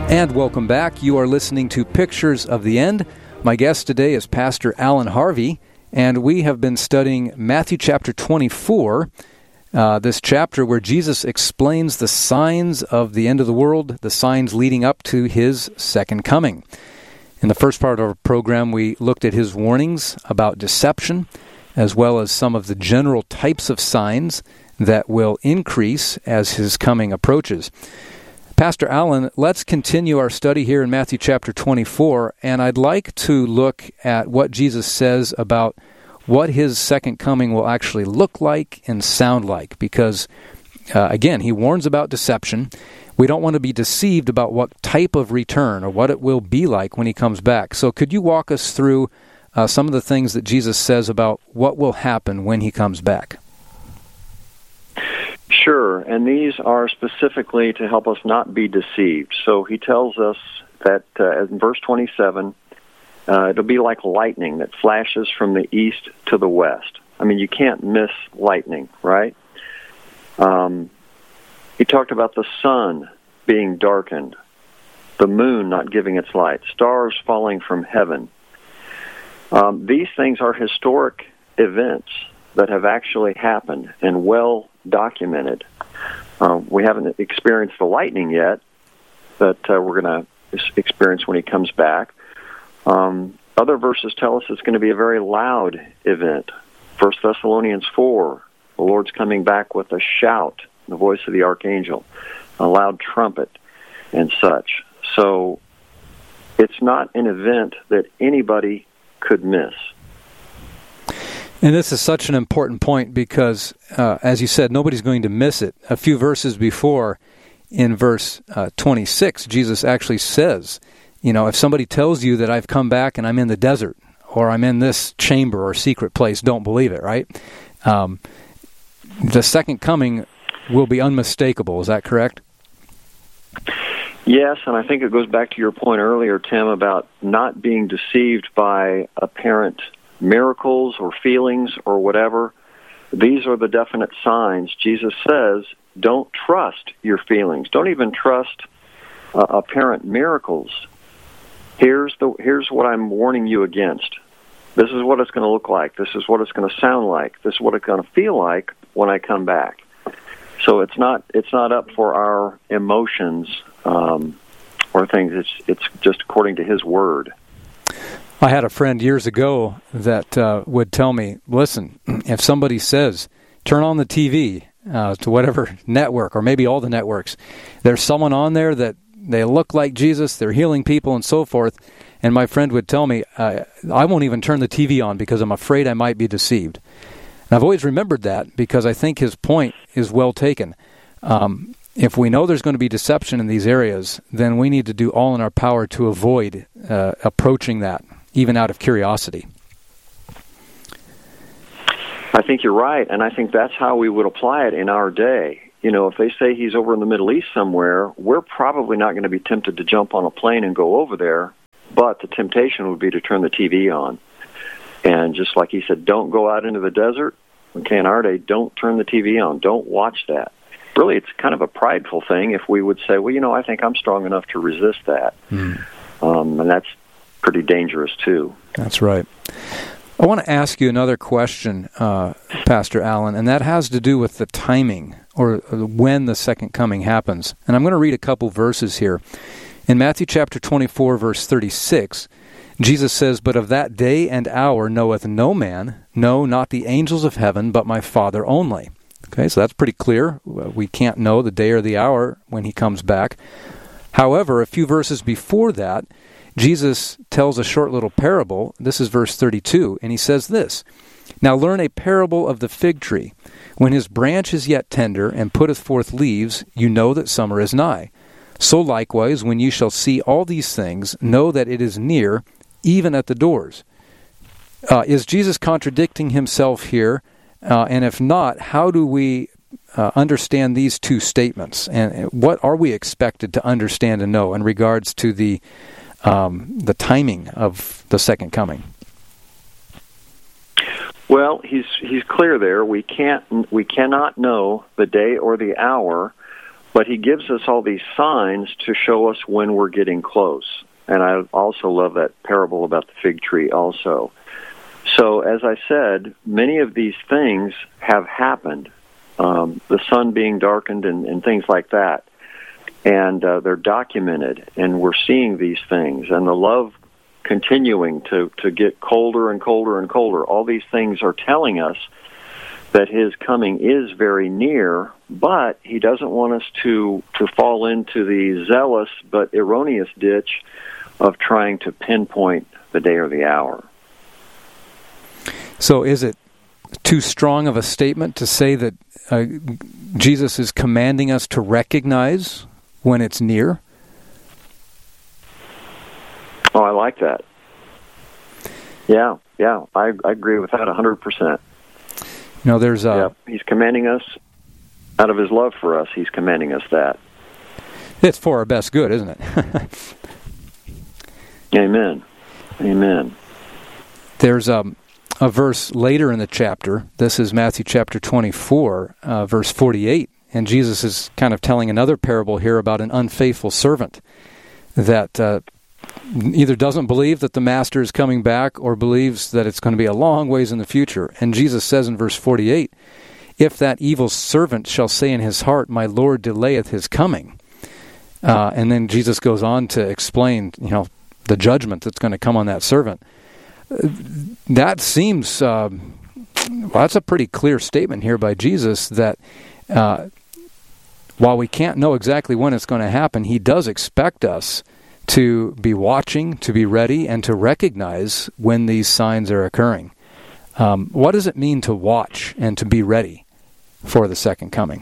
And welcome back. You are listening to Pictures of the End. My guest today is Pastor Alan Harvey, and we have been studying Matthew chapter 24, this chapter where Jesus explains the signs of the end of the world, the signs leading up to his second coming. In the first part of our program, we looked at his warnings about deception, as well as some of the general types of signs that will increase as his coming approaches. Pastor Alan, let's continue our study here in Matthew chapter 24, and I'd like to look at what Jesus says about what his second coming will actually look like and sound like, because, again, he warns about deception. We don't want to be deceived about what type of return or what it will be like when he comes back. So could you walk us through some of the things that Jesus says about what will happen when he comes back? Sure, and these are specifically to help us not be deceived. So he tells us that in verse 27, it'll be like lightning that flashes from the east to the west. I mean, you can't miss lightning, right? He talked about the sun being darkened, the moon not giving its light, stars falling from heaven. These things are historic events that have actually happened and well documented. We haven't experienced the lightning yet that we're going to experience when he comes back. Other verses tell us it's going to be a very loud event. 1 Thessalonians 4, the Lord's coming back with a shout, the voice of the archangel, a loud trumpet, and such. So it's not an event that anybody could miss. And this is such an important point because, as you said, nobody's going to miss it. A few verses before, in verse 26, Jesus actually says, you know, if somebody tells you that I've come back and I'm in the desert, or I'm in this chamber or secret place, don't believe it, right? The second coming will be unmistakable. Is that correct? Yes, and I think it goes back to your point earlier, Tim, about not being deceived by apparent miracles or feelings or whatever. These are the definite signs. Jesus says, don't trust your feelings. Don't even trust apparent miracles. Here's what I'm warning you against. This is what it's going to look like. This is what it's going to sound like. This is what it's going to feel like when I come back. So it's not up for our emotions or things. It's just according to his word. I had a friend years ago that would tell me, listen, if somebody says, turn on the TV to whatever network, or maybe all the networks, there's someone on there that they look like Jesus, they're healing people and so forth, and my friend would tell me, I won't even turn the TV on because I'm afraid I might be deceived. And I've always remembered that because I think his point is well taken. If we know there's going to be deception in these areas, then we need to do all in our power to avoid approaching that, even out of curiosity. I think you're right, and I think that's how we would apply it in our day. You know, if they say he's over in the Middle East somewhere, we're probably not going to be tempted to jump on a plane and go over there, but the temptation would be to turn the TV on. And just like he said, don't go out into the desert. Okay, in our day, don't turn the TV on. Don't watch that. Really, it's kind of a prideful thing if we would say, well, you know, I think I'm strong enough to resist that. And that's pretty dangerous, too. That's right. I want to ask you another question, Pastor Alan, and that has to do with the timing or when the second coming happens. And I'm going to read a couple verses here. In Matthew chapter 24, verse 36, Jesus says, "But of that day and hour knoweth no man, no, not the angels of heaven, but my Father only." Okay, so that's pretty clear. We can't know the day or the hour when he comes back. However, a few verses before that, Jesus tells a short little parable. This is verse 32, and he says this, "Now learn a parable of the fig tree. When his branch is yet tender, and putteth forth leaves, you know that summer is nigh. So likewise, when you shall see all these things, know that it is near, even at the doors." Is Jesus contradicting himself here? And if not, how do we understand these two statements? And what are we expected to understand and know in regards to the timing of the second coming? Well, he's clear there. We cannot know the day or the hour, But he gives us all these signs to show us when we're getting close. And I also love that parable about the fig tree also. So, as I said, many of these things have happened, the sun being darkened and things like that. And they're documented, and we're seeing these things. And the love continuing to get colder and colder and colder. All these things are telling us that his coming is very near, but he doesn't want us to fall into the zealous but erroneous ditch of trying to pinpoint the day or the hour. So is it too strong of a statement to say that Jesus is commanding us to recognize when it's near? Oh, I like that. Yeah, I agree with that 100%. You know, there's he's commanding us, out of his love for us, he's commanding us that. It's for our best good, isn't it? Amen. There's a verse later in the chapter. This is Matthew chapter 24, verse 48. And Jesus is kind of telling another parable here about an unfaithful servant that either doesn't believe that the master is coming back or believes that it's going to be a long ways in the future. And Jesus says in verse 48, "If that evil servant shall say in his heart, 'My Lord delayeth his coming,'" and then Jesus goes on to explain, the judgment that's going to come on that servant. That seems, that's a pretty clear statement here by Jesus that while we can't know exactly when it's going to happen, he does expect us to be watching, to be ready, and to recognize when these signs are occurring. What does it mean to watch and to be ready for the second coming?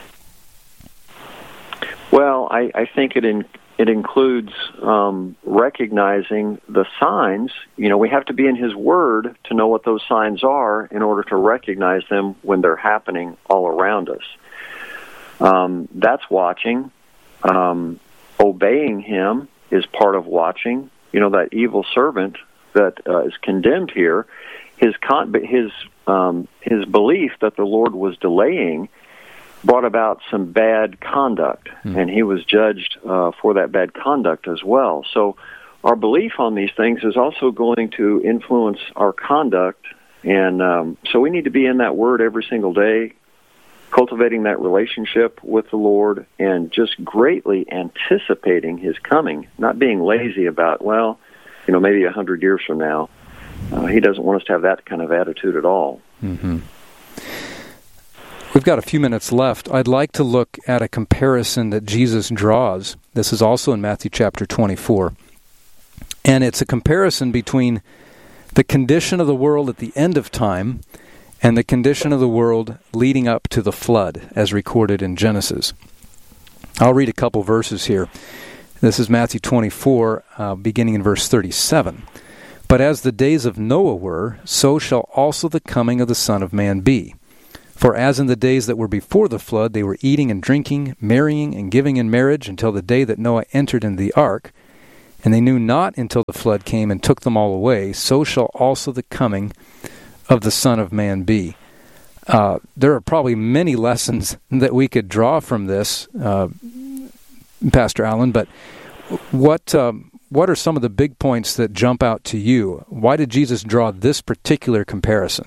Well, I think it includes recognizing the signs. We have to be in his word to know what those signs are in order to recognize them when they're happening all around us. That's watching. Obeying him is part of watching. That evil servant that is condemned here, his belief that the Lord was delaying brought about some bad conduct, and he was judged for that bad conduct as well. So our belief on these things is also going to influence our conduct, and so we need to be in that Word every single day, cultivating that relationship with the Lord, and just greatly anticipating his coming, not being lazy about, maybe 100 years from now. He doesn't want us to have that kind of attitude at all. Mm-hmm. We've got a few minutes left. I'd like to look at a comparison that Jesus draws. This is also in Matthew chapter 24. And it's a comparison between the condition of the world at the end of time and the condition of the world leading up to the flood, as recorded in Genesis. I'll read a couple verses here. This is Matthew 24, beginning in verse 37. "But as the days of Noah were, so shall also the coming of the Son of Man be. For as in the days that were before the flood, they were eating and drinking, marrying and giving in marriage, until the day that Noah entered into the ark, and they knew not until the flood came and took them all away, so shall also the coming of the Son of Man be." There are probably many lessons that we could draw from this, Pastor Allen, but what are some of the big points that jump out to you? Why did Jesus draw this particular comparison?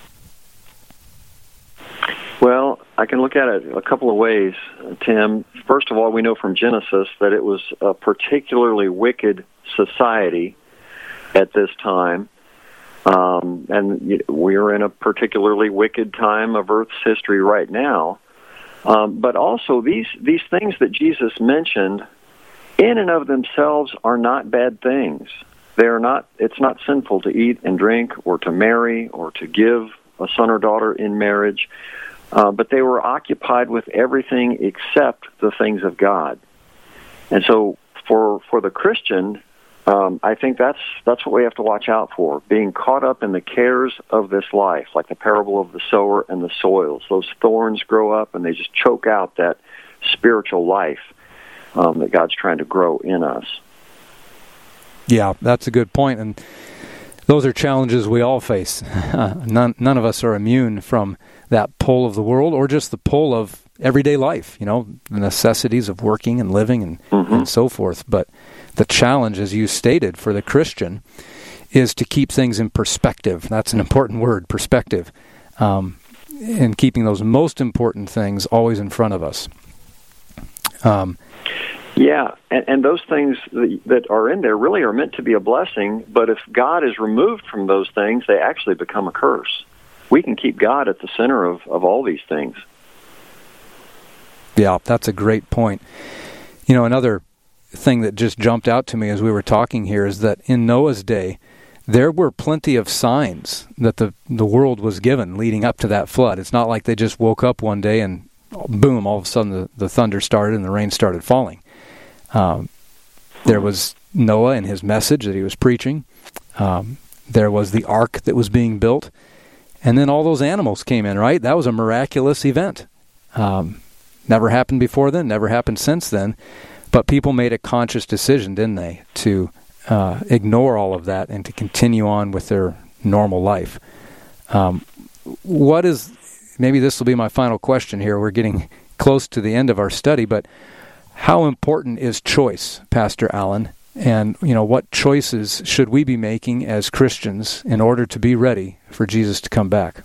Well, I can look at it a couple of ways, Tim. First of all, we know from Genesis that it was a particularly wicked society at this time. And we're in a particularly wicked time of Earth's history right now. But also, these things that Jesus mentioned, in and of themselves, are not bad things. It's not sinful to eat and drink, or to marry, or to give a son or daughter in marriage. But they were occupied with everything except the things of God. And so, for the Christian, I think that's what we have to watch out for, being caught up in the cares of this life, like the parable of the sower and the soils. Those thorns grow up and they just choke out that spiritual life that God's trying to grow in us. Yeah, that's a good point, and those are challenges we all face. None of us are immune from that pull of the world, or just the pull of everyday life, the necessities of working and living and so forth. But the challenge, as you stated, for the Christian is to keep things in perspective. That's an important word, perspective. And keeping those most important things always in front of us. Yeah, and those things that are in there really are meant to be a blessing, but if God is removed from those things, they actually become a curse. We can keep God at the center of all these things. Yeah, that's a great point. Another thing that just jumped out to me as we were talking here is that in Noah's day, there were plenty of signs that the world was given leading up to that flood. It's not like they just woke up one day and boom, all of a sudden the thunder started and the rain started falling. There was Noah and his message that he was preaching. There was the ark that was being built. And then all those animals came in, right? That was a miraculous event. Never happened before then, never happened since then. But people made a conscious decision, didn't they, to ignore all of that and to continue on with their normal life. Maybe this will be my final question here. We're getting close to the end of our study, but how important is choice, Pastor Allen? And, what choices should we be making as Christians in order to be ready for Jesus to come back?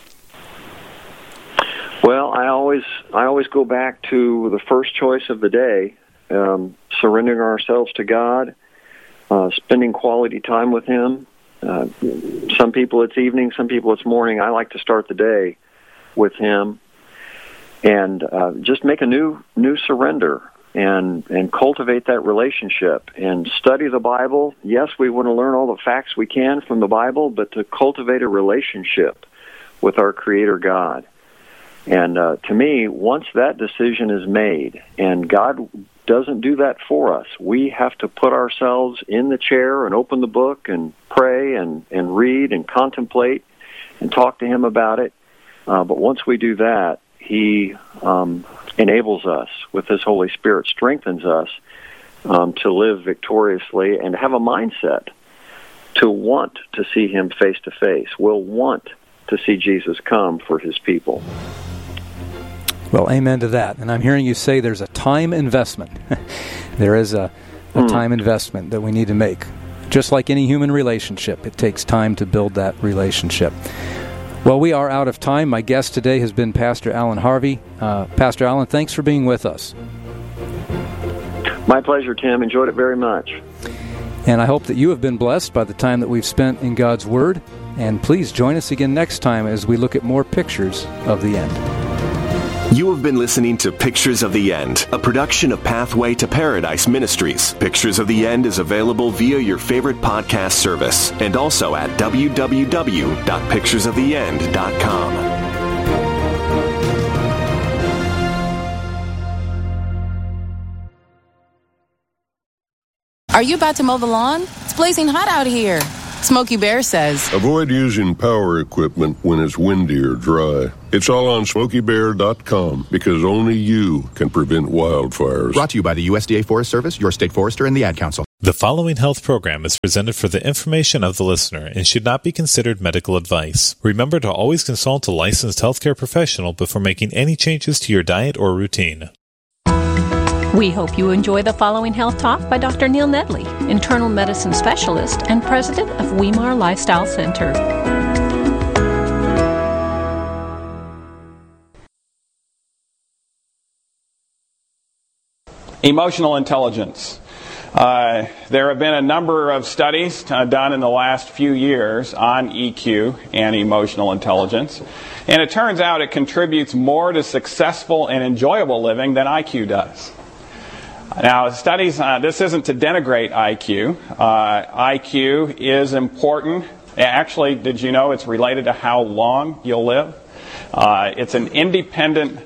Well, I always go back to the first choice of the day, surrendering ourselves to God, spending quality time with Him. Some people it's evening, some people it's morning. I like to start the day with Him and just make a new surrender and cultivate that relationship and study the Bible. Yes, we want to learn all the facts we can from the Bible, but to cultivate a relationship with our Creator God. And to me, once that decision is made, and God doesn't do that for us, we have to put ourselves in the chair and open the book and pray and read and contemplate and talk to Him about it. But once we do that, He enables us with His Holy Spirit, strengthens us to live victoriously and have a mindset to want to see Him face to face. We'll want to see Jesus come for His people. Well, amen to that. And I'm hearing you say there's a time investment. There is a time investment that we need to make. Just like any human relationship, it takes time to build that relationship. Well, we are out of time. My guest today has been Pastor Allen Harvey. Pastor Allen, thanks for being with us. My pleasure, Tim. Enjoyed it very much. And I hope that you have been blessed by the time that we've spent in God's Word. And please join us again next time as we look at more pictures of the end. You have been listening to Pictures of the End, a production of Pathway to Paradise Ministries. Pictures of the End is available via your favorite podcast service and also at www.picturesoftheend.com. Are you about to mow the lawn? It's blazing hot out here. Smokey Bear says, avoid using power equipment when it's windy or dry. It's all on SmokeyBear.com because only you can prevent wildfires. Brought to you by the USDA Forest Service, your state forester, and the Ad Council. The following health program is presented for the information of the listener and should not be considered medical advice. Remember to always consult a licensed healthcare professional before making any changes to your diet or routine. We hope you enjoy the following health talk by Dr. Neil Nedley, internal medicine specialist and president of Weimar Lifestyle Center. Emotional intelligence. There have been a number of studies done in the last few years on EQ and emotional intelligence, and it turns out it contributes more to successful and enjoyable living than IQ does. Now, studies, this isn't to denigrate IQ. IQ is important. Actually, did you know it's related to how long you'll live? It's an independent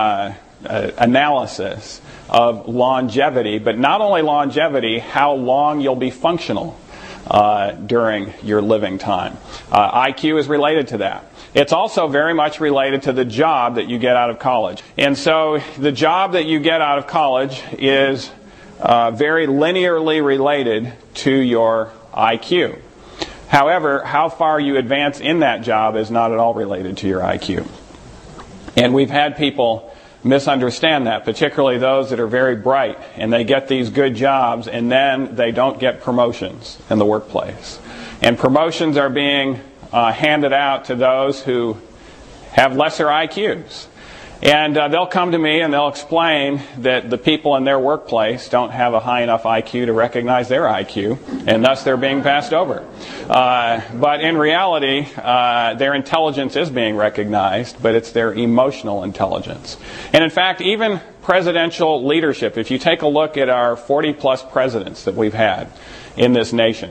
analysis of longevity, but not only longevity, how long you'll be functional during your living time. IQ is related to that. It's also very much related to the job that you get out of college. And so the job that you get out of college is very linearly related to your IQ. However, how far you advance in that job is not at all related to your IQ. And we've had people misunderstand that, particularly those that are very bright and they get these good jobs and then they don't get promotions in the workplace. And promotions are being handed out to those who have lesser IQs. And they'll come to me and they'll explain that the people in their workplace don't have a high enough IQ to recognize their IQ, and thus they're being passed over. But in reality, their intelligence is being recognized, but it's their emotional intelligence. And in fact, even presidential leadership, if you take a look at our 40-plus presidents that we've had in this nation,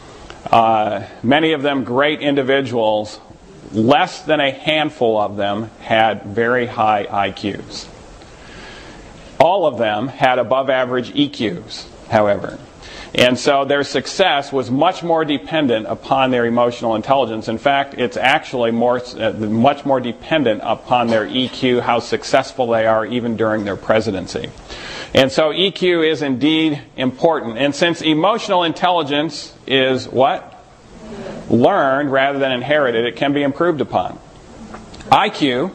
many of them great individuals, less than a handful of them had very high IQs. All of them had above average EQs, however. And so their success was much more dependent upon their emotional intelligence. In fact, it's actually much more dependent upon their EQ, how successful they are even during their presidency. And so EQ is indeed important. And since emotional intelligence is what? Learned rather than inherited, it can be improved upon. IQ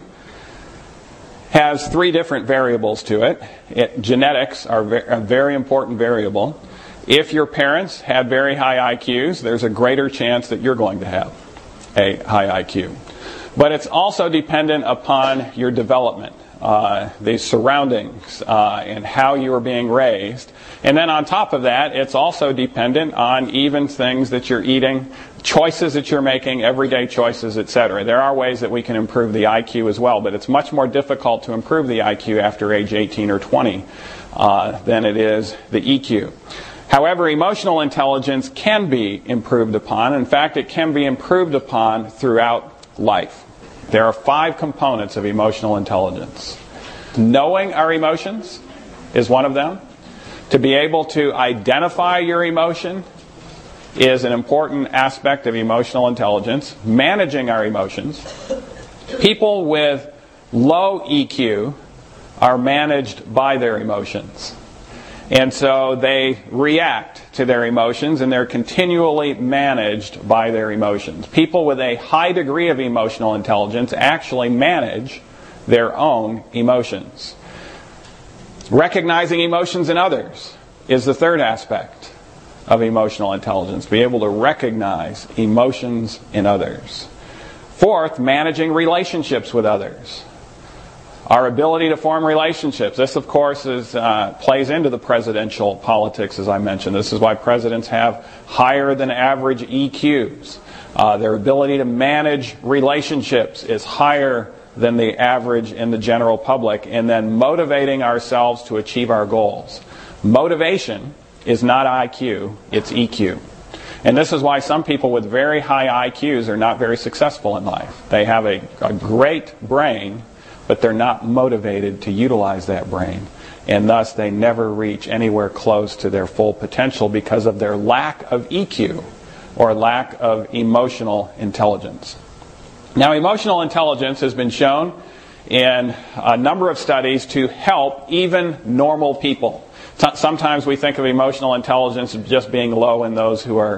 has 3 different variables to it. Genetics are a very important variable. If your parents had very high IQs, there's a greater chance that you're going to have a high IQ. But it's also dependent upon your development, the surroundings, and how you are being raised. And then on top of that, it's also dependent on even things that you're eating, choices that you're making, everyday choices, etc. There are ways that we can improve the IQ as well, but it's much more difficult to improve the IQ after age 18 or 20 than it is the EQ. However, emotional intelligence can be improved upon. In fact, it can be improved upon throughout life. There are 5 components of emotional intelligence. Knowing our emotions is one of them. To be able to identify your emotion is an important aspect of emotional intelligence. Managing our emotions. People with low EQ are managed by their emotions. And so they react to their emotions and they're continually managed by their emotions. People with a high degree of emotional intelligence actually manage their own emotions. Recognizing emotions in others is the third aspect of emotional intelligence. Be able to recognize emotions in others. Fourth, managing relationships with others. Our ability to form relationships. This, of course, plays into the presidential politics, as I mentioned. This is why presidents have higher than average EQs. Their ability to manage relationships is higher than the average in the general public, and then motivating ourselves to achieve our goals. Motivation is not IQ, it's EQ. And this is why some people with very high IQs are not very successful in life. They have a great brain, but they're not motivated to utilize that brain. And thus they never reach anywhere close to their full potential because of their lack of EQ, or lack of emotional intelligence. Now, emotional intelligence has been shown in a number of studies to help even normal people. Sometimes we think of emotional intelligence as just being low in those who are